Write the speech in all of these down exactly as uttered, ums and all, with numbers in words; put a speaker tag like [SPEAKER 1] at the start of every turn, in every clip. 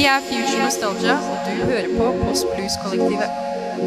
[SPEAKER 1] Vi er Future Nostalgia, og du hører på Post Blues-kollektivet.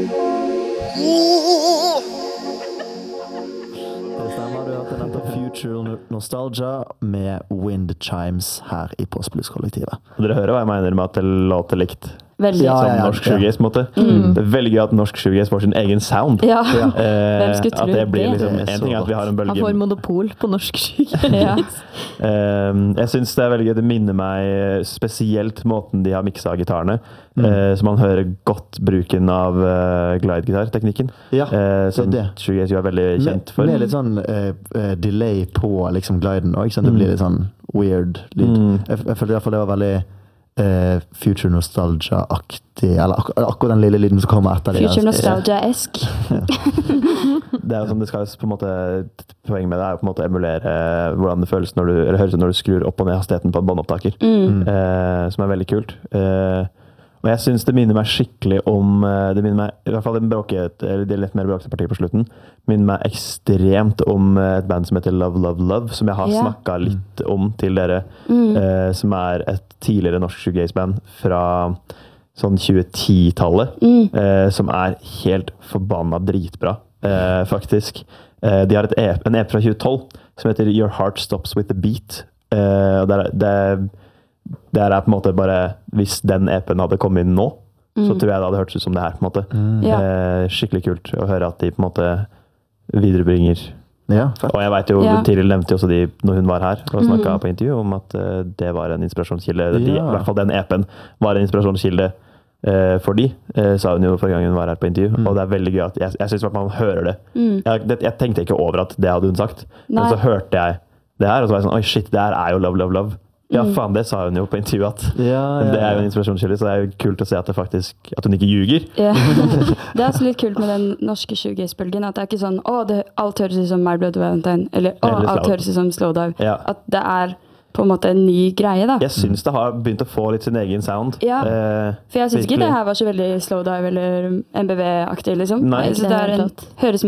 [SPEAKER 2] Det stemmer, du hørte nettopp Future Nostalgia med Wind Chimes her i Post Blues-kollektivet.
[SPEAKER 3] Dere hører hva jeg mener med at det låter likt.
[SPEAKER 4] Veldig.
[SPEAKER 2] Ja,
[SPEAKER 3] Som
[SPEAKER 2] ja, ja,
[SPEAKER 3] norsk
[SPEAKER 2] ja.
[SPEAKER 3] shoegaze, på en måte.
[SPEAKER 4] Mm.
[SPEAKER 3] Det er veldig gøy at norsk shoegaze får sin egen sound.
[SPEAKER 4] Ja,
[SPEAKER 2] Ja.
[SPEAKER 3] Eh,
[SPEAKER 4] Hvem skulle tro
[SPEAKER 3] at det blir
[SPEAKER 4] det?
[SPEAKER 3] liksom,
[SPEAKER 2] Det er
[SPEAKER 3] en
[SPEAKER 2] så
[SPEAKER 3] ting er at vi har en
[SPEAKER 5] Han får
[SPEAKER 3] bølge.
[SPEAKER 5] monopol på norsk syk.
[SPEAKER 4] ja.
[SPEAKER 3] Eh, jeg synes det er veldig gøy. Det minner meg spesielt måten de har miksa gitarene.
[SPEAKER 2] Mm.
[SPEAKER 3] Eh, så man hører godt bruken av uh, glide-gitarteknikken.
[SPEAKER 2] Ja,
[SPEAKER 3] Eh, som
[SPEAKER 2] det er
[SPEAKER 3] shoegaze jo er veldig kjent for.
[SPEAKER 2] Med litt sånn eh, eh, delay på liksom gliden også, ikke sant? Det blir litt sånn weird lyd.
[SPEAKER 3] Mm.
[SPEAKER 2] Jeg, jeg følte i hvert fall det var veldig eh, Future Nostalgia-aktig, eller ak akkurat den lille lyden som kommer etter det.
[SPEAKER 4] Future Nostalgia-esk.
[SPEAKER 3] Det er jo som det skal på en måte, poenget med det er jo på en måte å emulere hvordan det føles når du, eller høres ut når du skrur opp og ned hastigheten på en båndopptaker.
[SPEAKER 4] Mm.
[SPEAKER 3] Eh, som er veldig kult. Eh, og jeg synes det minner meg skikkelig om eh, det minner meg, i hvert fall det bråket, eller det litt mer bråkete partiet på slutten, minner meg ekstremt om eh, et band som heter Love, Love, Love, som jeg har
[SPEAKER 4] Ja.
[SPEAKER 3] snakket litt om til dere,
[SPEAKER 4] Mm.
[SPEAKER 3] eh, som er et tidligere norsk shoegaze-band fra sånn tjue ti-tallet,
[SPEAKER 4] Mm.
[SPEAKER 3] eh, som er helt forbanna dritbra, eh, faktisk. Eh, de har et e en E P fra tjue tolv som heter Your Heart Stops With The Beat. Eh, og det, er, det, er, det er på en måte bare, hvis den E P-en hadde kommet inn nå, så tror jeg det hadde hørtes ut som det her, på en måte.
[SPEAKER 4] Ja.
[SPEAKER 3] Eh, skikkelig kult å høre at de på en måte viderebringer.
[SPEAKER 2] Ja, fett.
[SPEAKER 3] Og jeg vet jo,
[SPEAKER 4] Ja.
[SPEAKER 3] tidligere nevnte jo også de, når hun var her og snakket på intervju, om at eh, det var en inspirasjonskilde. De,
[SPEAKER 2] Ja.
[SPEAKER 3] I hvert fall den E P-en var en inspirasjonskilde eh, for de, eh, sa hun jo forrige gang hun var her på intervju. Og det er veldig gøy at jeg, jeg synes at man hører det.
[SPEAKER 4] Mm.
[SPEAKER 3] Jeg, det. jeg tenkte ikke over at det hadde hun sagt, men
[SPEAKER 4] Nei.
[SPEAKER 3] så hørte jeg det her, og så var jeg sånn, oi shit, det her er jo Love, Love, Love. Ja, faen, det sa hun jo på intervju at
[SPEAKER 2] Ja, ja,
[SPEAKER 3] det er jo
[SPEAKER 2] ja.
[SPEAKER 3] en inspirasjonskilde, så det er jo kult å se at det faktisk, at hun ikke ljuger.
[SPEAKER 4] Ja. Det er også litt kult med den norske shoegaze-bølgen, at det er ikke sånn, å, det, alt høres ut som My Bloody Valentine, eller å,
[SPEAKER 3] Eller
[SPEAKER 4] alt
[SPEAKER 3] Slow.
[SPEAKER 4] høres ut som Slowdive.
[SPEAKER 3] Ja.
[SPEAKER 4] At det er på en måte en ny greie, da.
[SPEAKER 3] Jeg synes det har begynt å få litt sin egen sound.
[SPEAKER 4] Ja.
[SPEAKER 3] Eh,
[SPEAKER 4] For jeg synes ikke
[SPEAKER 3] virkelig.
[SPEAKER 4] det her var så veldig Slowdive eller M B V-aktig, liksom.
[SPEAKER 3] Nei.
[SPEAKER 4] Jeg synes det er en, høres